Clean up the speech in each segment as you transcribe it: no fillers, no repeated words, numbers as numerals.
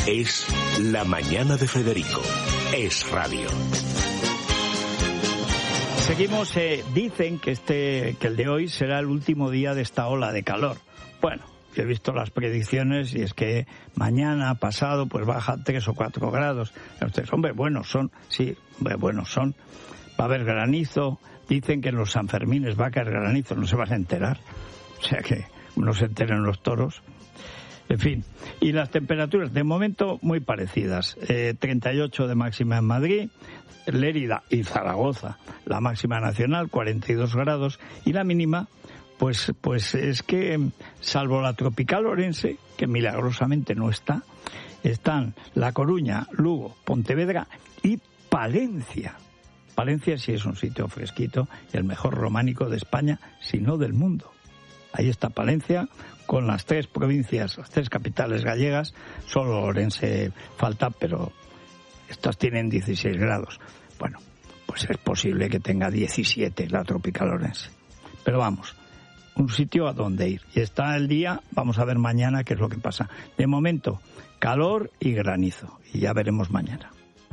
Es La Mañana de Federico. Es radio. Seguimos, dicen que el de hoy será el último día de esta ola de calor. Bueno, yo he visto las predicciones y es que mañana, pasado, pues baja 3 o 4 grados. Ustedes, hombre, buenos son, sí, hombre, buenos son. Va a haber granizo. Dicen que en los Sanfermines va a caer granizo, no se van a enterar. O sea que no se enteren los toros. En fin, y las temperaturas de momento muy parecidas. 38 de máxima en Madrid, Lérida y Zaragoza, la máxima nacional, 42 grados, y la mínima, pues es que, salvo la tropical orense, que milagrosamente no está, están La Coruña, Lugo, Pontevedra y Palencia. Palencia sí es un sitio fresquito y el mejor románico de España, si no del mundo. Ahí está Palencia, con las 3 provincias, las 3 capitales gallegas. Solo Orense falta, pero estas tienen 16 grados. Bueno, pues es posible que tenga 17 la tropical orense. Pero vamos, un sitio a donde ir. Y está el día, vamos a ver mañana qué es lo que pasa. De momento, calor y granizo. Y ya veremos mañana.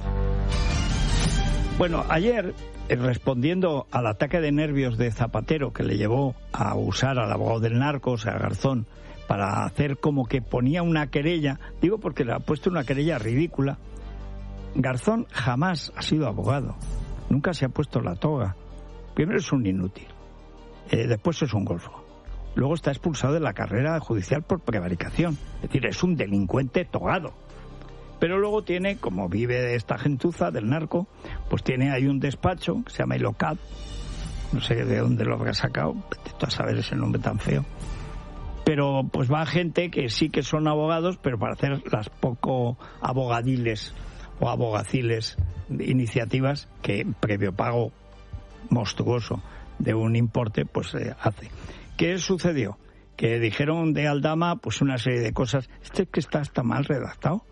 Bueno, ayer, respondiendo al ataque de nervios de Zapatero que le llevó a usar al abogado del narco, o sea, Garzón, para hacer como que ponía una querella, digo porque le ha puesto una querella ridícula. Garzón jamás ha sido abogado, nunca se ha puesto la toga. Primero es un inútil, después es un golfo, luego está expulsado de la carrera judicial por prevaricación, es decir, es un delincuente togado. Pero luego tiene, como vive de esta gentuza del narco, pues tiene ahí un despacho que se llama Ilocat, no sé de dónde lo habrá sacado, vete a saber ese nombre tan feo. Pero pues va gente que sí que son abogados, pero para hacer las poco abogadiles o abogaciles iniciativas que previo pago monstruoso de un importe, pues hace. ¿Qué sucedió? Que dijeron de Aldama pues una serie de cosas. Que está hasta mal redactado.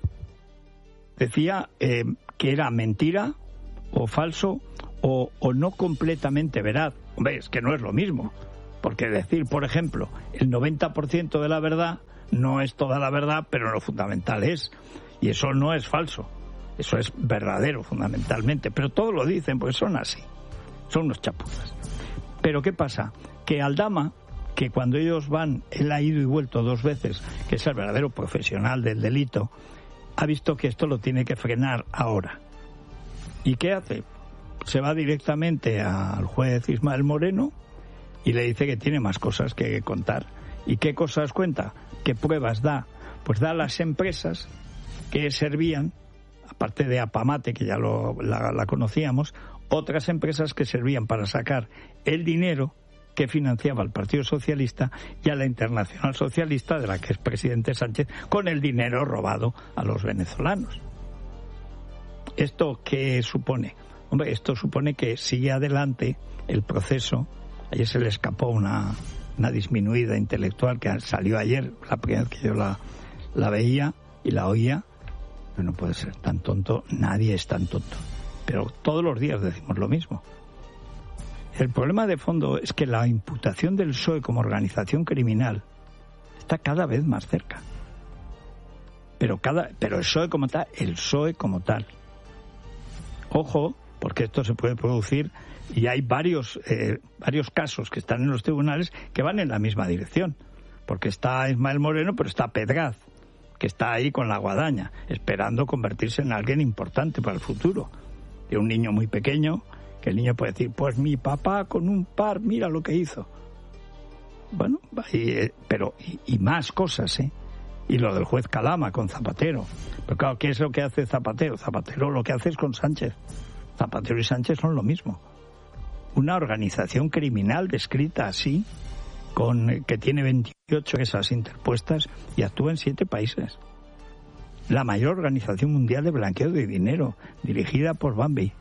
Decía que era mentira o falso o no completamente veraz. Hombre, es que no es lo mismo. Porque decir, por ejemplo, el 90% de la verdad no es toda la verdad, pero lo fundamental es. Y eso no es falso. Eso es verdadero, fundamentalmente. Pero todos lo dicen porque son así. Son unos chapuzas. Pero ¿qué pasa? Que Aldama, que cuando ellos van, él ha ido y vuelto 2 veces, que es el verdadero profesional del delito, ha visto que esto lo tiene que frenar ahora. ¿Y qué hace? Se va directamente al juez Ismael Moreno y le dice que tiene más cosas que contar. ¿Y qué cosas cuenta? ¿Qué pruebas da? Pues da a las empresas que servían, aparte de Apamate, que ya la conocíamos, otras empresas que servían para sacar el dinero que financiaba al Partido Socialista y a la Internacional Socialista, de la que es presidente Sánchez, con el dinero robado a los venezolanos. ¿Esto qué supone? Hombre, esto supone que sigue adelante el proceso. Ayer se le escapó una disminuida intelectual que salió ayer, la primera vez que yo la veía y la oía. No puede ser tan tonto, nadie es tan tonto. Pero todos los días decimos lo mismo. El problema de fondo es que la imputación del PSOE como organización criminal está cada vez más cerca. Pero el PSOE como tal. Ojo, porque esto se puede producir y hay varios casos que están en los tribunales que van en la misma dirección. Porque está Ismael Moreno, pero está Pedraz, que está ahí con la guadaña, esperando convertirse en alguien importante para el futuro. De un niño muy pequeño, que el niño puede decir, pues mi papá con un par, mira lo que hizo. Bueno, pero más cosas, ¿eh? Y lo del juez Calama con Zapatero. Pero claro, ¿qué es lo que hace Zapatero? Zapatero lo que hace es con Sánchez. Zapatero y Sánchez son lo mismo. Una organización criminal descrita así, que tiene 28 esas interpuestas y actúa en 7 países. La mayor organización mundial de blanqueo de dinero, dirigida por Bambi.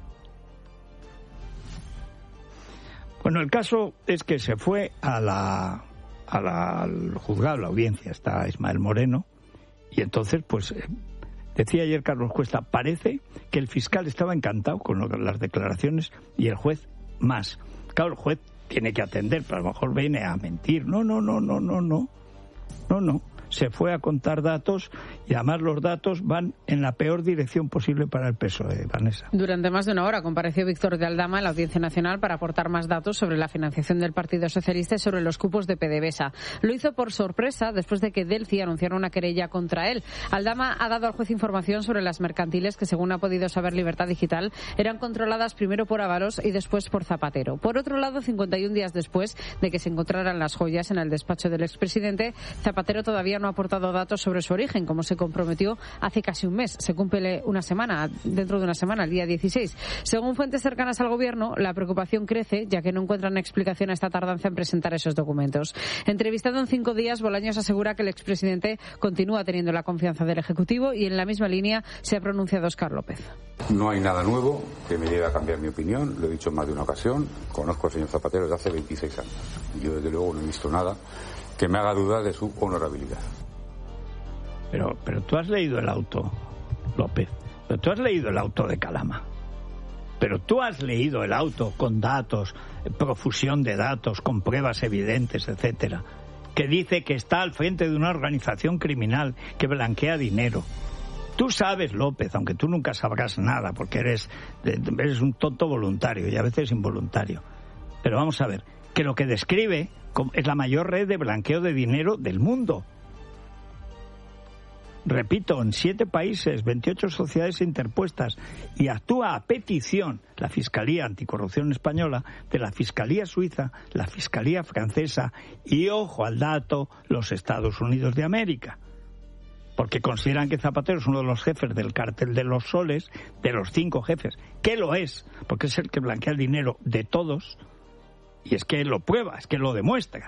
Bueno, el caso es que se fue al juzgado, a la audiencia, está Ismael Moreno, y entonces, pues, decía ayer Carlos Cuesta, parece que el fiscal estaba encantado con las declaraciones y el juez más. Claro, el juez tiene que atender, pero a lo mejor viene a mentir. No. se fue a contar datos y además los datos van en la peor dirección posible para el PSOE, Vanessa. Durante más de una hora compareció Víctor de Aldama en la Audiencia Nacional para aportar más datos sobre la financiación del Partido Socialista y sobre los cupos de PDVSA. Lo hizo por sorpresa después de que Delci anunciara una querella contra él. Aldama ha dado al juez información sobre las mercantiles que, según ha podido saber Libertad Digital, eran controladas primero por Ábalos y después por Zapatero. Por otro lado, 51 días después de que se encontraran las joyas en el despacho del expresidente, Zapatero todavía no ha aportado datos sobre su origen, como se comprometió hace casi un mes. Se cumple una semana, dentro de una semana, el día 16. Según fuentes cercanas al gobierno, la preocupación crece, ya que no encuentran explicación a esta tardanza en presentar esos documentos. Entrevistado en 5 días, Bolaños asegura que el expresidente continúa teniendo la confianza del Ejecutivo y en la misma línea se ha pronunciado Óscar López. No hay nada nuevo que me lleve a cambiar mi opinión, lo he dicho en más de una ocasión. Conozco al señor Zapatero desde hace 26 años. Yo, desde luego, no he visto nada que me haga dudar de su honorabilidad. Pero tú has leído el auto, López. Pero tú has leído el auto de Calama. Pero tú has leído el auto con datos, profusión de datos, con pruebas evidentes, etcétera, que dice que está al frente de una organización criminal que blanquea dinero. Tú sabes, López, aunque tú nunca sabrás nada, porque eres un tonto voluntario y a veces involuntario. Pero vamos a ver, que lo que describe es la mayor red de blanqueo de dinero del mundo. Repito, en 7 países, 28 sociedades interpuestas, y actúa a petición la Fiscalía Anticorrupción Española, de la Fiscalía Suiza, la Fiscalía Francesa y, ojo al dato, los Estados Unidos de América. Porque consideran que Zapatero es uno de los jefes del cártel de los soles, de los 5 jefes, que lo es, porque es el que blanquea el dinero de todos, y es que lo prueba, es que lo demuestra.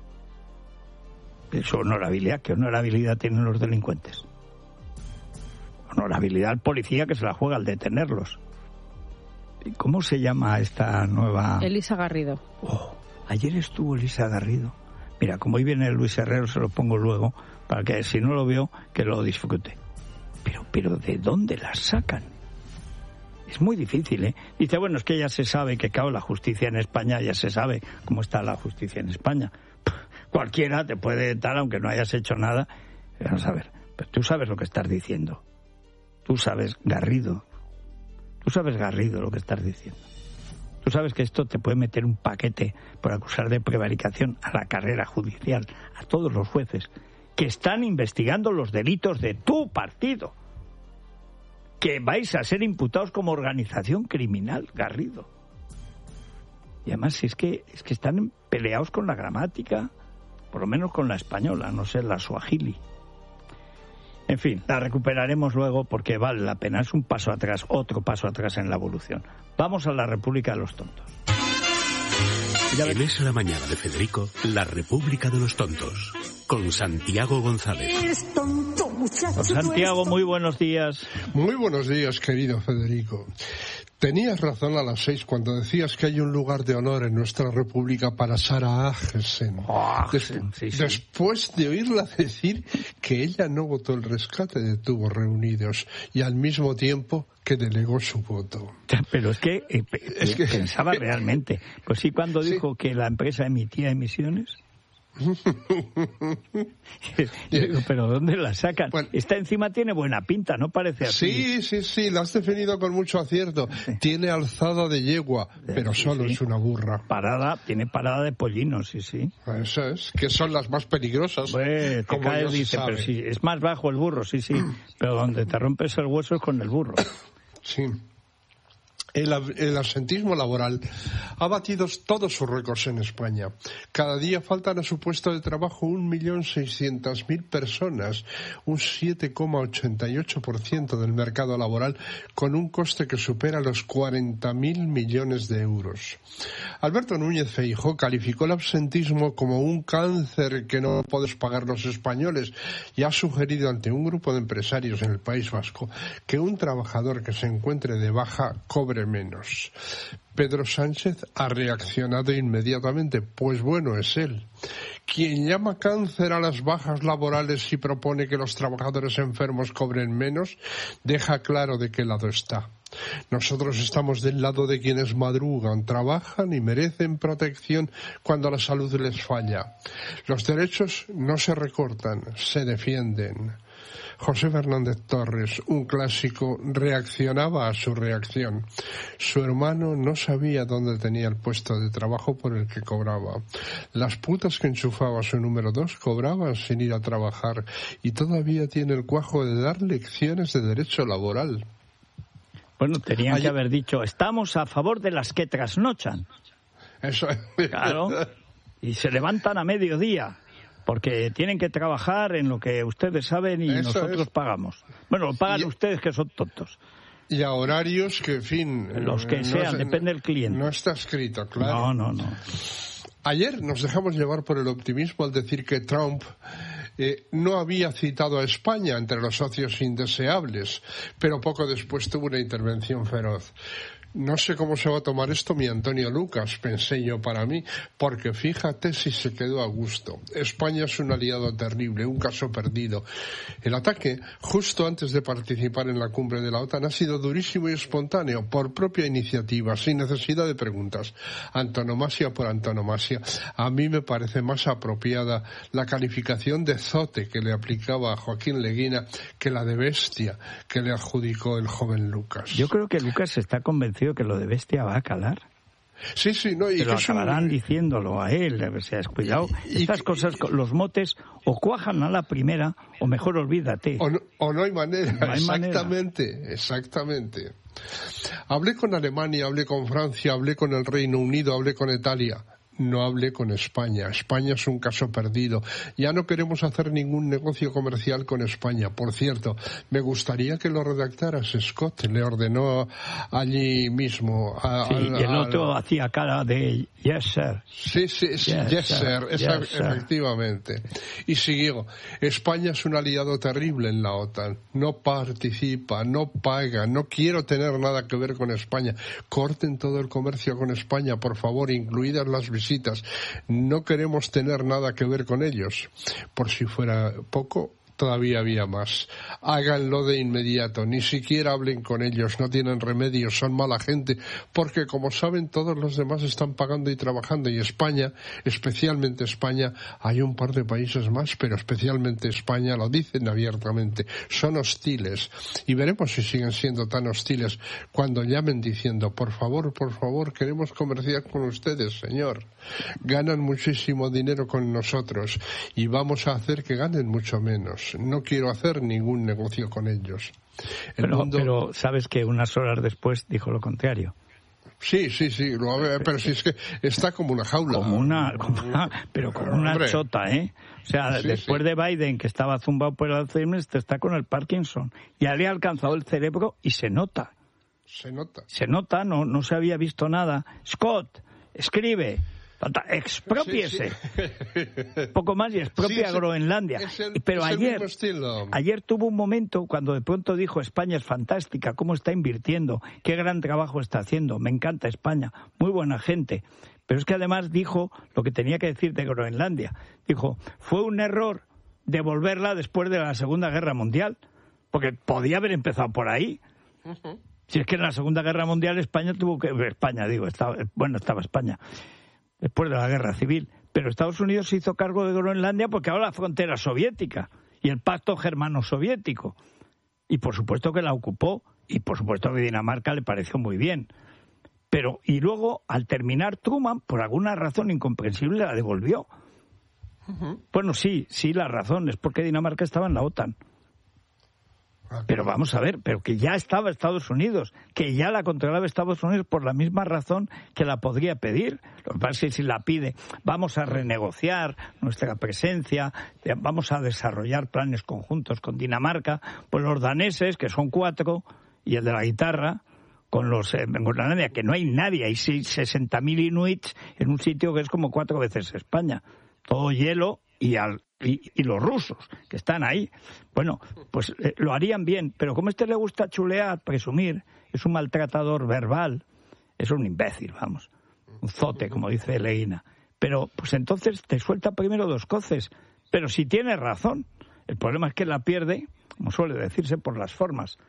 Su honorabilidad, ¿qué honorabilidad tienen los delincuentes? Honorabilidad al policía que se la juega al detenerlos. ¿Y cómo se llama esta nueva...? Elisa Garrido. Oh, ayer estuvo Elisa Garrido. Mira, como hoy viene Luis Herrero, se lo pongo luego, para que si no lo veo, que lo disfrute. Pero ¿de dónde las sacan? Es muy difícil, ¿eh? Dice, bueno, es que ya se sabe que, claro, la justicia en España, ya se sabe cómo está la justicia en España. Cualquiera te puede dar, aunque no hayas hecho nada. Vamos a ver, pero tú sabes lo que estás diciendo. Tú sabes, Garrido. Tú sabes, Garrido, lo que estás diciendo. Tú sabes que esto te puede meter un paquete por acusar de prevaricación a la carrera judicial, a todos los jueces que están investigando los delitos de tu partido. Que vais a ser imputados como organización criminal, Garrido. Y además es que están peleados con la gramática, por lo menos con la española, no sé, la suajili. En fin, la recuperaremos luego porque vale la pena. Es un paso atrás, otro paso atrás en la evolución. Vamos a la República de los Tontos. En Es la Mañana de Federico, la República de los Tontos, con Santiago González. Es tonto, muchacho. Santiago, muy buenos días. Muy buenos días, querido Federico. Tenías razón a las 6 cuando decías que hay un lugar de honor en nuestra república para Sara Agesen. Sí. Después de oírla decir que ella no votó el rescate de Tubos Reunidos y al mismo tiempo que delegó su voto. Pero es que pensaba realmente. Pues sí, cuando dijo que la empresa emitía emisiones. Pero ¿dónde la sacan? Bueno, esta encima tiene buena pinta, ¿no parece así? Sí, la has definido con mucho acierto. Sí. Tiene alzada de yegua, pero solo es una burra. Tiene parada de pollinos, sí. Eso es, que son las más peligrosas. Pues, como dice, pero sí, es más bajo el burro, sí, pero donde te rompes el hueso es con el burro. Sí. El absentismo laboral ha batido todos sus récords en España. Cada día faltan a su puesto de trabajo 1.600.000 personas, un 7,88% del mercado laboral, con un coste que supera los 40.000 millones de euros. Alberto Núñez Feijóo calificó el absentismo como un cáncer que no podemos pagar los españoles y ha sugerido ante un grupo de empresarios en el País Vasco que un trabajador que se encuentre de baja cobre menos. Pedro Sánchez ha reaccionado inmediatamente, pues bueno, es él. Quien llama cáncer a las bajas laborales y propone que los trabajadores enfermos cobren menos, deja claro de qué lado está. Nosotros estamos del lado de quienes madrugan, trabajan y merecen protección cuando la salud les falla. Los derechos no se recortan, se defienden. José Fernández Torres, un clásico, reaccionaba a su reacción. Su hermano no sabía dónde tenía el puesto de trabajo por el que cobraba. Las putas que enchufaba su número 2 cobraban sin ir a trabajar y todavía tiene el cuajo de dar lecciones de derecho laboral. Bueno, tenían que haber dicho, estamos a favor de las que trasnochan. Eso es. Claro, y se levantan a mediodía. Porque tienen que trabajar en lo que ustedes saben y nosotros pagamos. Bueno, lo pagan ustedes que son tontos. Y a horarios que, en fin... Los que sean, depende del cliente. No está escrito, claro. No. Ayer nos dejamos llevar por el optimismo al decir que Trump no había citado a España entre los socios indeseables, pero poco después tuvo una intervención feroz. No sé cómo se va a tomar esto mi Antonio Lucas, pensé yo para mí, porque fíjate si se quedó a gusto. España es un aliado terrible, un caso perdido. El ataque, justo antes de participar en la cumbre de la OTAN, ha sido durísimo y espontáneo, por propia iniciativa, sin necesidad de preguntas. Antonomasia por antonomasia. A mí me parece más apropiada la calificación de zote que le aplicaba a Joaquín Leguina que la de bestia que le adjudicó el joven Lucas. Yo creo que Lucas está convencido que lo de bestia va a calar. Sí, no, y pero acabarán diciéndolo a él, a ver si has cuidado. Estas cosas, los motes, o cuajan a la primera, o mejor olvídate. O no hay manera, no hay exactamente. Hablé con Alemania, hablé con Francia, hablé con el Reino Unido, hablé con Italia. No hablé con España. España es un caso perdido. Ya no queremos hacer ningún negocio comercial con España. Por cierto, me gustaría que lo redactaras, Scott. Le ordenó allí mismo. Y el otro hacía cara de yes, sir. Sí, yes, sir. Efectivamente. Y siguió. España es un aliado terrible en la OTAN. No participa, no paga. No quiero tener nada que ver con España. Corten todo el comercio con España, por favor, incluidas las visitas. No queremos tener nada que ver con ellos. Por si fuera poco, todavía había más. Háganlo de inmediato, ni siquiera hablen con ellos, no tienen remedio, son mala gente, porque como saben todos los demás están pagando y trabajando, y España, especialmente España, hay un par de países más, pero especialmente España, lo dicen abiertamente, son hostiles, y veremos si siguen siendo tan hostiles cuando llamen diciendo, por favor, queremos comerciar con ustedes, señor. Ganan muchísimo dinero con nosotros, y vamos a hacer que ganen mucho menos. No quiero hacer ningún negocio con ellos. Pero sabes que unas horas después dijo lo contrario. Sí, pero si es que está como una jaula. Como una chota, ¿eh? O sea, después de Biden, que estaba zumbado por el Alzheimer, está con el Parkinson. Ya le ha alcanzado el cerebro y se nota. Se nota, no se había visto nada. Scott, escribe. Expropiese. Poco más y expropia Groenlandia. Pero ayer tuvo un momento cuando de pronto dijo España es fantástica, cómo está invirtiendo, qué gran trabajo está haciendo, me encanta España, muy buena gente. Pero es que además dijo lo que tenía que decir de Groenlandia. Dijo, fue un error devolverla después de la Segunda Guerra Mundial, porque podía haber empezado por ahí. Uh-huh. Si es que en la Segunda Guerra Mundial estaba España. Después de la guerra civil. Pero Estados Unidos se hizo cargo de Groenlandia porque ahora la frontera soviética y el pacto germano-soviético. Y por supuesto que la ocupó y por supuesto que Dinamarca le pareció muy bien. Y luego, al terminar Truman, por alguna razón incomprensible, la devolvió. Uh-huh. Bueno, sí, la razón es porque Dinamarca estaba en la OTAN. Pero vamos a ver, pero que ya estaba Estados Unidos, que ya la controlaba Estados Unidos por la misma razón que la podría pedir. Lo que pasa es que si la pide, vamos a renegociar nuestra presencia, vamos a desarrollar planes conjuntos con Dinamarca, pues los daneses, que son 4, y el de la guitarra, con los en Groenlandia, que no hay nadie, hay 60.000 inuits en un sitio que es como 4 veces España. Todo hielo y los rusos, que están ahí. Bueno, pues lo harían bien, pero como a este le gusta chulear, presumir, es un maltratador verbal, es un imbécil, vamos, un zote, como dice Leguina. Pero, pues entonces te suelta primero 2 coces, pero si tiene razón. El problema es que la pierde, como suele decirse, por las formas.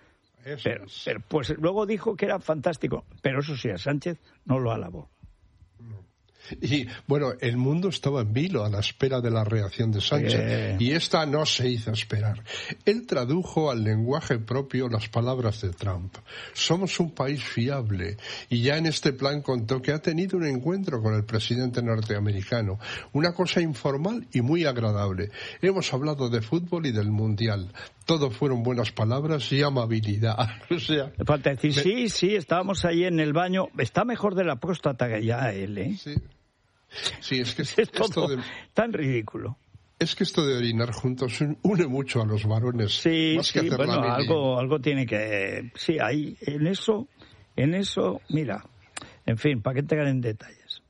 Pero, pues luego dijo que era fantástico, pero eso sí, a Sánchez no lo alabó. Y bueno, el mundo estaba en vilo a la espera de la reacción de Sánchez, y esta no se hizo esperar. Él tradujo al lenguaje propio las palabras de Trump. Somos un país fiable, y ya en este plan contó que ha tenido un encuentro con el presidente norteamericano, una cosa informal y muy agradable. Hemos hablado de fútbol y del mundial. Todo fueron buenas palabras y amabilidad. O sea, le falta decir, sí, estábamos ahí en el baño. Está mejor de la próstata que ya él, ¿eh? Sí, es que es todo tan ridículo. Es que esto de orinar juntos une mucho a los varones. Sí, bueno, algo tiene que... Sí, ahí, en eso, mira, en fin, ¿para qué te en detalles?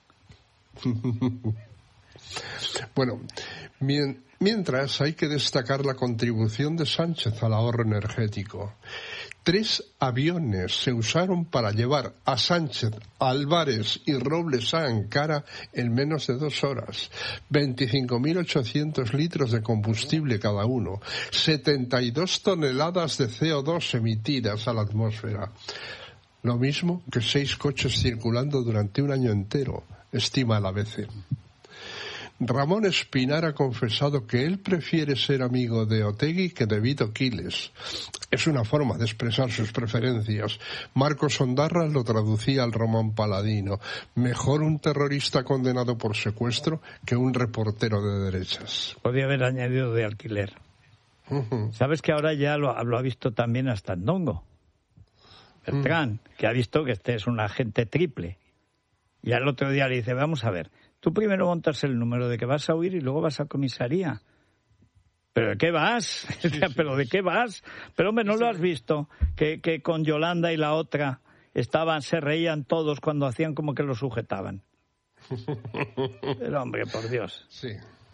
Bueno, mientras hay que destacar la contribución de Sánchez al ahorro energético. 3 aviones se usaron para llevar a Sánchez, Álvarez y Robles a Ankara en menos de 2 horas. 25.800 litros de combustible cada uno. 72 toneladas de CO2 emitidas a la atmósfera. Lo mismo que 6 coches circulando durante un año entero, estima la ABC. Ramón Espinar ha confesado que él prefiere ser amigo de Otegi que de Vito Quiles. Es una forma de expresar sus preferencias. Marcos Ondarra lo traducía al Román Paladino. Mejor un terrorista condenado por secuestro que un reportero de derechas. Podría haber añadido de alquiler. ¿Sabes que ahora ya lo ha visto también hasta Ndongo? Bertrán, que ha visto que este es un agente triple. Y al otro día le dice, vamos a ver, tú primero montas el número de que vas a huir y luego vas a comisaría. ¿Pero de qué vas? ¿Pero de qué vas? Pero hombre, ¿no lo has visto? Que con Yolanda y la otra se reían todos cuando hacían como que lo sujetaban. Pero hombre, por Dios. Sí.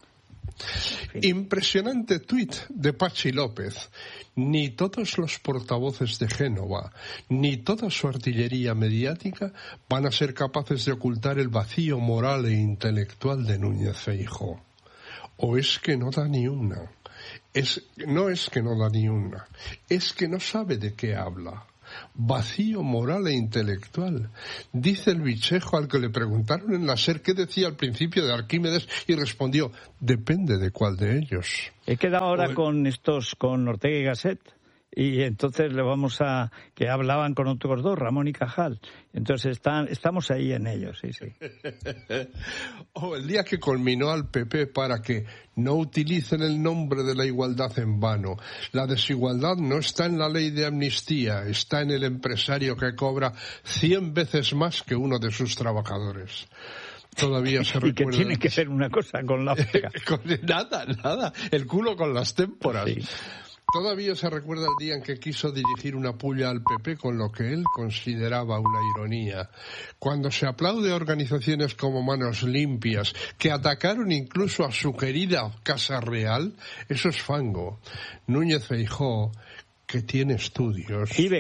Impresionante tuit de Pachi López. Ni todos los portavoces de Génova, ni toda su artillería mediática van a ser capaces de ocultar el vacío moral e intelectual de Núñez Feijóo. ¿O es que no da ni una? No es que no da ni una, es que no sabe de qué habla. Vacío moral e intelectual. Dice el bichejo al que le preguntaron en la SER qué decía al principio de Arquímedes y respondió, depende de cuál de ellos. He quedado ahora con Ortega y Gasset, y entonces le vamos a... que hablaban con otros 2, Ramón y Cajal. Entonces estamos ahí en ellos, sí. El día que culminó al PP para que no utilicen el nombre de la igualdad en vano. La desigualdad no está en la ley de amnistía, está en el empresario que cobra 100 veces más que uno de sus trabajadores. Todavía se recuerda... Y que tiene que ser una cosa con la otra. Nada, el culo con las témporas. Sí. Todavía se recuerda el día en que quiso dirigir una pulla al PP con lo que él consideraba una ironía. Cuando se aplaude a organizaciones como Manos Limpias, que atacaron incluso a su querida Casa Real, eso es fango. Núñez Feijóo, que tiene estudios... Y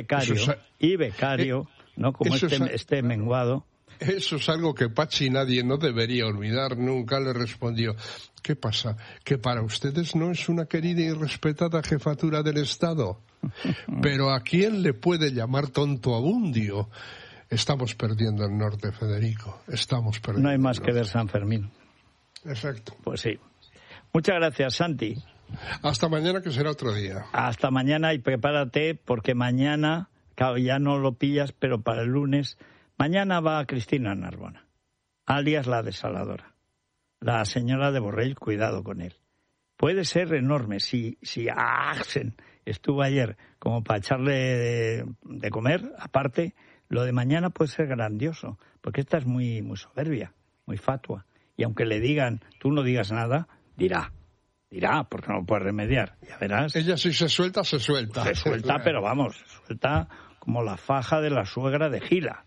becario, no como este menguado. Eso es algo que Pachi nadie no debería olvidar. Nunca le respondió. ¿Qué pasa? ¿Que para ustedes no es una querida y respetada jefatura del Estado? Pero ¿a quién le puede llamar tonto abundio? Estamos perdiendo el norte, Federico. Estamos perdiendo. No hay más que ver San Fermín. Exacto. Pues sí. Muchas gracias, Santi. Hasta mañana, que será otro día. Hasta mañana, y prepárate, porque mañana, claro, ya no lo pillas, pero para el lunes, mañana va Cristina Narbona, alias la desaladora. La señora de Borrell, cuidado con él. Puede ser enorme. Si Axen estuvo ayer como para echarle de comer, aparte, lo de mañana puede ser grandioso, porque esta es muy, muy soberbia, muy fatua. Y aunque le digan, tú no digas nada, dirá, porque no lo puede remediar. Ya verás. Ella si se suelta, se suelta. Se suelta, pero vamos, se suelta como la faja de la suegra de Gila.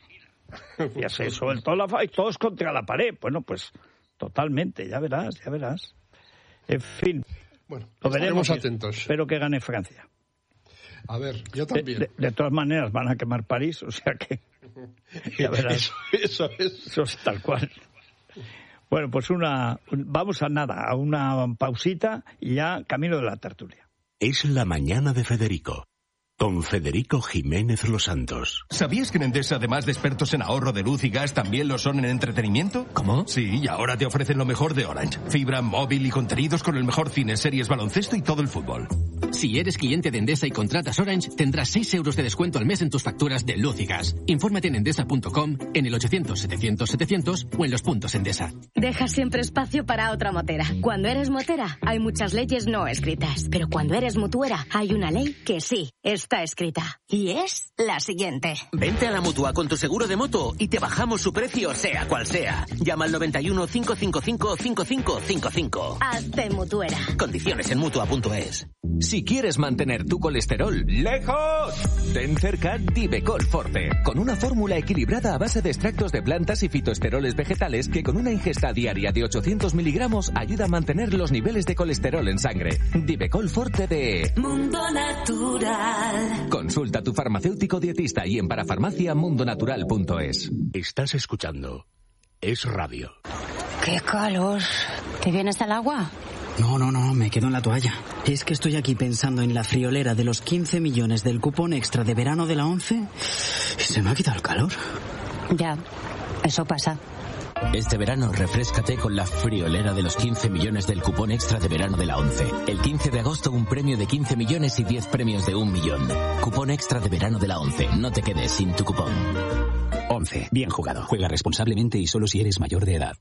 Ya se soltó la faja y todos contra la pared. Bueno, pues... totalmente, ya verás. En fin, bueno, lo veremos. Atentos. Espero que gane Francia. A ver, yo también. De todas maneras, van a quemar París, o sea que... ya verás. Eso es tal cual. Bueno, pues vamos a una pausita y ya camino de la tertulia. Es la mañana de Federico. con Federico Jiménez Los Santos. ¿Sabías que en Endesa, además de expertos en ahorro de luz y gas, también lo son en entretenimiento? ¿Cómo? Sí, y ahora te ofrecen lo mejor de Orange. Fibra, móvil y contenidos con el mejor cine, series, baloncesto y todo el fútbol. Si eres cliente de Endesa y contratas Orange, tendrás 6 euros de descuento al mes en tus facturas de luz y gas. Infórmate en endesa.com, en el 800-700-700 o en los puntos Endesa. Deja siempre espacio para otra motera. Cuando eres motera, hay muchas leyes no escritas. Pero cuando eres mutuera, hay una ley que sí está escrita. Y es la siguiente. Vente a la Mutua con tu seguro de moto y te bajamos su precio, sea cual sea. Llama al 91 555 5555. Hazte mutuera. Condiciones en Mutua.es. Si quieres mantener tu colesterol lejos, ten cerca Divecol Forte, con una fórmula equilibrada a base de extractos de plantas y fitoesteroles vegetales que con una ingesta diaria de 800 miligramos ayuda a mantener los niveles de colesterol en sangre. Divecol Forte de Mundo Natural. Consulta a tu farmacéutico dietista y en parafarmaciamundonatural.es. Estás escuchando Es Radio. ¡Qué calor! ¿Te vienes al agua? No, me quedo en la toalla. Es que estoy aquí pensando en la friolera de los 15 millones del cupón extra de verano de la 11 y se me ha quitado el calor. Ya, eso pasa. Este verano refréscate con la friolera de los 15 millones del cupón extra de verano de la 11. El 15 de agosto un premio de 15 millones y 10 premios de 1 millón. Cupón extra de verano de la 11. No te quedes sin tu cupón. 11. Bien jugado. Juega responsablemente y solo si eres mayor de edad.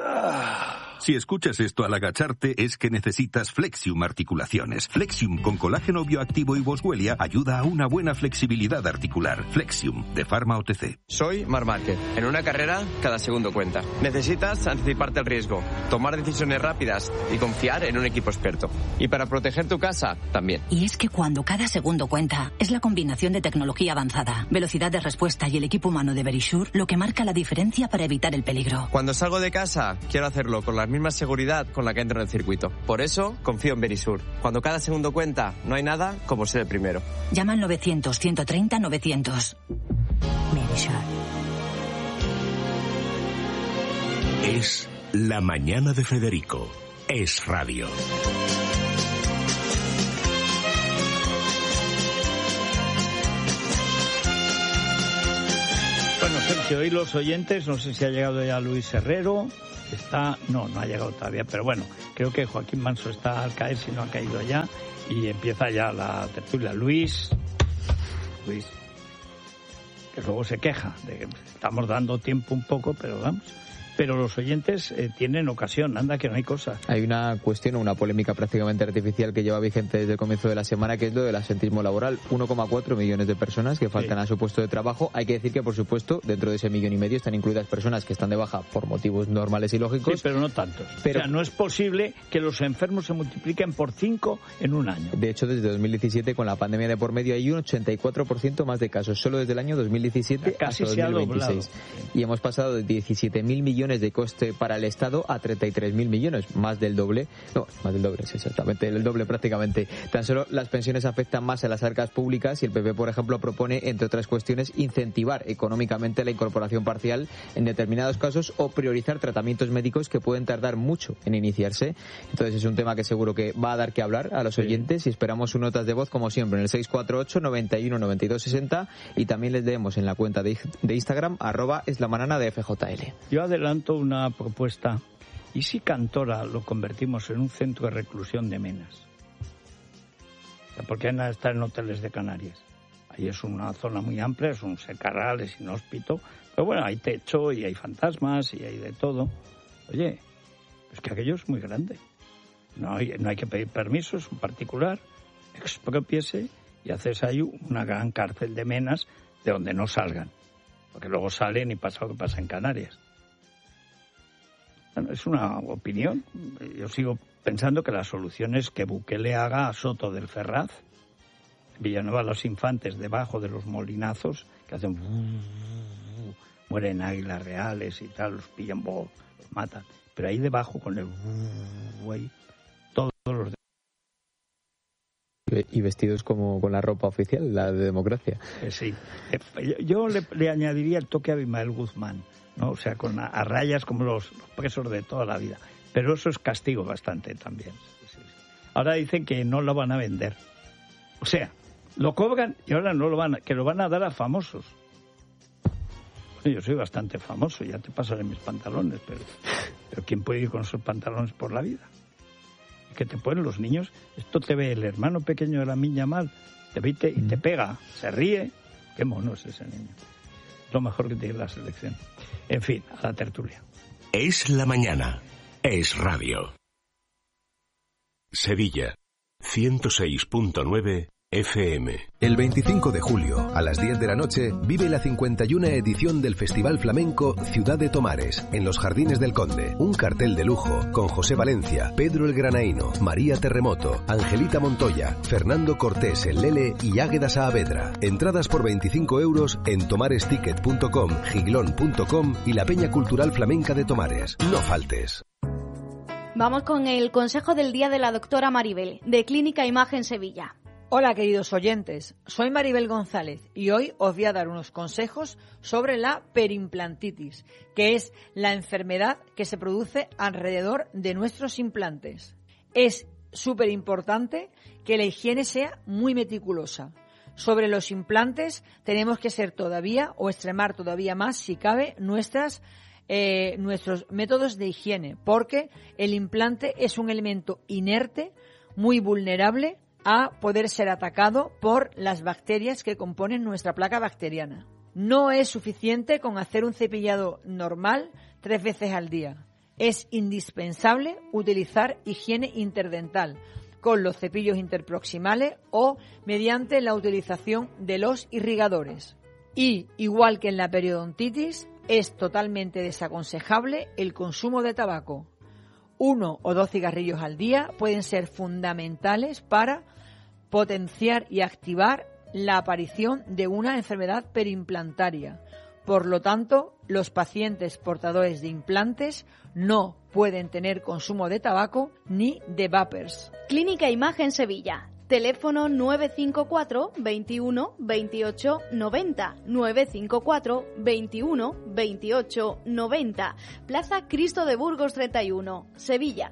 Si escuchas esto al agacharte es que necesitas Flexium Articulaciones. Flexium con colágeno bioactivo y boswellia ayuda a una buena flexibilidad articular. Flexium, de Pharma OTC. Soy Marc Márquez. En una carrera, cada segundo cuenta. Necesitas anticiparte al riesgo, tomar decisiones rápidas y confiar en un equipo experto. Y para proteger tu casa, también. Y es que cuando cada segundo cuenta, es la combinación de tecnología avanzada, velocidad de respuesta y el equipo humano de Verisure lo que marca la diferencia para evitar el peligro. Cuando salgo de casa, quiero hacerlo con la misma seguridad con la que entro en el circuito. Por eso, confío en Verisure. Cuando cada segundo cuenta, no hay nada como ser el primero. Llama al 900-130-900. Verisure. Es La Mañana de Federico. Es Radio. Bueno, Sergio, hoy los oyentes, no sé si ha llegado ya Luis Herrero. No ha llegado todavía, pero bueno, creo que Joaquín Manso está al caer, si no ha caído ya, y empieza ya la tertulia. Luis, que luego se queja de que estamos dando tiempo un poco, pero vamos. Pero los oyentes tienen ocasión, anda que no hay cosa. Hay una cuestión, una polémica prácticamente artificial que lleva vigente desde el comienzo de la semana, que es lo del absentismo laboral. 1,4 millones de personas que faltan a su puesto de trabajo. Hay que decir que, por supuesto, dentro de ese 1,5 millones están incluidas personas que están de baja por motivos normales y lógicos. Sí, pero no tantos. Pero, o sea, no es posible que los enfermos se multipliquen por 5 en un año. De hecho, desde 2017, con la pandemia de por medio, hay un 84% más de casos, solo desde el año 2017 casi hasta 2026. Y hemos pasado de 17.000 millones de coste para el Estado a 33.000 millones, más del doble, sí, exactamente, el doble prácticamente. Tan solo las pensiones afectan más a las arcas públicas y el PP, por ejemplo, propone, entre otras cuestiones, incentivar económicamente la incorporación parcial en determinados casos o priorizar tratamientos médicos que pueden tardar mucho en iniciarse. Entonces es un tema que seguro que va a dar que hablar a los oyentes y esperamos sus notas de voz, como siempre, en el 648 91 92 60 y también les leemos en la cuenta de Instagram @eslamanana de FJL. Yo adelanto una propuesta. ¿Y si Cantora lo convertimos en un centro de reclusión de menas? O sea, ¿por qué nada está en hoteles de Canarias? Ahí es una zona muy amplia, es un secarral, es inhóspito, pero bueno, hay techo y hay fantasmas y hay de todo. Oye, es que aquello es muy grande. No hay que pedir permiso, es un particular, expropiese y haces ahí una gran cárcel de menas de donde no salgan, porque luego salen y pasa lo que pasa en Canarias. Bueno, es una opinión. Yo sigo pensando que la solución es que Bukele haga a Soto del Ferraz, Villanueva Los Infantes, debajo de los molinazos, que hacen... mueren águilas reales y tal, los pillan, los matan. Pero ahí debajo, con el... todos los... Y vestidos como con la ropa oficial, la de democracia. Sí. Yo le añadiría el toque a Abimael Guzmán, ¿no? O sea, a rayas como los presos de toda la vida. Pero eso es castigo bastante también. Sí. Ahora dicen que no lo van a vender. O sea, Lo cobran y ahora no lo van a dar a famosos. Yo soy bastante famoso, ya te pasaré mis pantalones, pero ¿quién puede ir con esos pantalones por la vida? Que te ponen los niños, esto te ve el hermano pequeño de la niña mal, te ve y te pega, se ríe. Qué mono es ese niño. Lo mejor que tiene la selección. En fin, a la tertulia. Es la mañana. Es radio. Sevilla, 106.9 FM. El 25 de julio, a las 10 de la noche, vive la 51 edición del Festival Flamenco Ciudad de Tomares, en los Jardines del Conde. Un cartel de lujo con José Valencia, Pedro el Granaíno, María Terremoto, Angelita Montoya, Fernando Cortés el Lele y Águeda Saavedra. Entradas por 25 euros en tomaresticket.com, giglón.com y la Peña Cultural Flamenca de Tomares. No faltes. Vamos con el consejo del día de la doctora Maribel, de Clínica Imagen Sevilla. Hola queridos oyentes, soy Maribel González y hoy os voy a dar unos consejos sobre la perimplantitis, que es la enfermedad que se produce alrededor de nuestros implantes. Es súper importante que la higiene sea muy meticulosa. Sobre los implantes tenemos que ser todavía o extremar todavía más, si cabe, nuestros métodos de higiene, porque el implante es un elemento inerte, muy vulnerable a poder ser atacado por las bacterias que componen nuestra placa bacteriana. No es suficiente con hacer un cepillado normal 3 veces al día. Es indispensable utilizar higiene interdental con los cepillos interproximales o mediante la utilización de los irrigadores. Y, igual que en la periodontitis, es totalmente desaconsejable el consumo de tabaco. 1 o 2 cigarrillos al día pueden ser fundamentales para potenciar y activar la aparición de una enfermedad perimplantaria. Por lo tanto, los pacientes portadores de implantes no pueden tener consumo de tabaco ni de vapers. Clínica Imagen Sevilla. Teléfono 954 21 28 90, 954 21 28 90, Plaza Cristo de Burgos 31, Sevilla.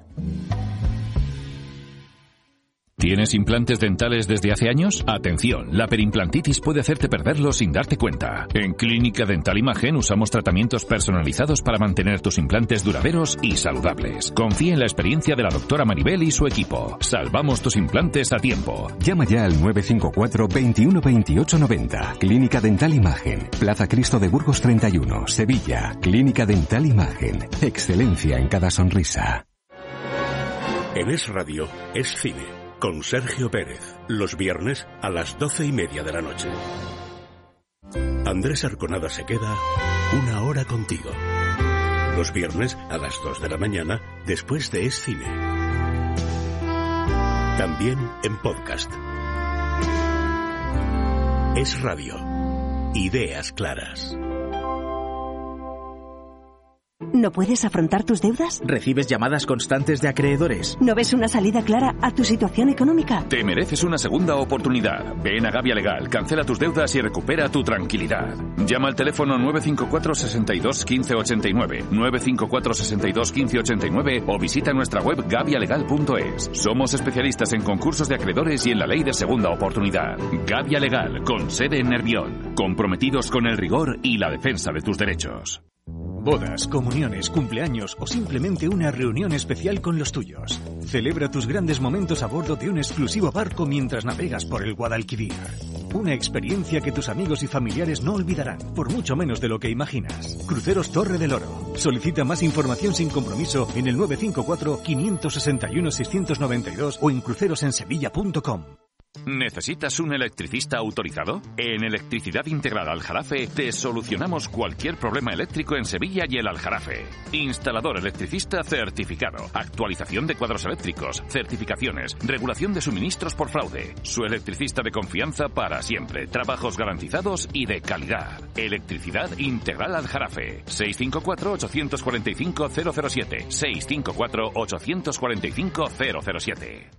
¿Tienes implantes dentales desde hace años? Atención, la perimplantitis puede hacerte perderlos sin darte cuenta. En Clínica Dental Imagen usamos tratamientos personalizados para mantener tus implantes duraderos y saludables. Confía en la experiencia de la doctora Maribel y su equipo. Salvamos tus implantes a tiempo. Llama ya al 954 21 28 90. Clínica Dental Imagen, Plaza Cristo de Burgos 31, Sevilla. Clínica Dental Imagen, excelencia en cada sonrisa. En Es Radio, es cine. Con Sergio Pérez, los viernes a las 12:30 de la noche. Andrés Arconada se queda 1 hora contigo. Los viernes a las 2 de la mañana, después de Es Cine. También en podcast. Es Radio. Ideas claras. ¿No puedes afrontar tus deudas? ¿Recibes llamadas constantes de acreedores? ¿No ves una salida clara a tu situación económica? Te mereces una segunda oportunidad. Ven a Gavia Legal, cancela tus deudas y recupera tu tranquilidad. Llama al teléfono 954 62 15 89, 954 62 15 89 o visita nuestra web gavialegal.es. Somos especialistas en concursos de acreedores y en la ley de segunda oportunidad. Gavia Legal, con sede en Nervión. Comprometidos con el rigor y la defensa de tus derechos. Bodas, comuniones, cumpleaños o simplemente una reunión especial con los tuyos. Celebra tus grandes momentos a bordo de un exclusivo barco mientras navegas por el Guadalquivir. Una experiencia que tus amigos y familiares no olvidarán, por mucho menos de lo que imaginas. Cruceros Torre del Oro. Solicita más información sin compromiso en el 954 561 692 o en crucerosensevilla.com. ¿Necesitas un electricista autorizado? En Electricidad Integrada Aljarafe te solucionamos cualquier problema eléctrico en Sevilla y el Aljarafe. Instalador electricista certificado, actualización de cuadros eléctricos, certificaciones, regulación de suministros por fraude. Su electricista de confianza para siempre, trabajos garantizados y de calidad. Electricidad Integral Aljarafe. 654-845-007. 654-845-007.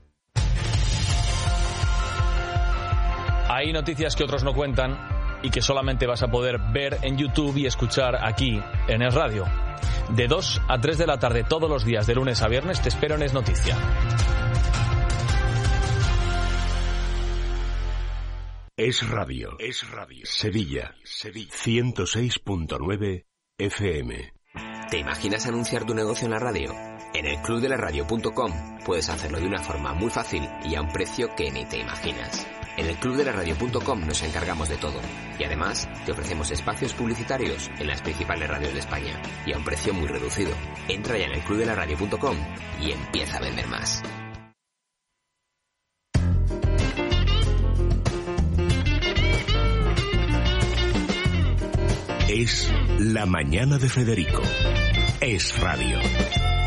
Hay noticias que otros no cuentan y que solamente vas a poder ver en YouTube y escuchar aquí en Es Radio. De 2 a 3 de la tarde todos los días, de lunes a viernes, te espero en Es Noticia. Es radio. Sevilla. 106.9 FM. ¿Te imaginas anunciar tu negocio en la radio? En el clubdelaradio.com puedes hacerlo de una forma muy fácil y a un precio que ni te imaginas. En el clubdelaradio.com nos encargamos de todo y además te ofrecemos espacios publicitarios en las principales radios de España y a un precio muy reducido. Entra ya en el clubdelaradio.com y empieza a vender más. Es la mañana de Federico. Es radio.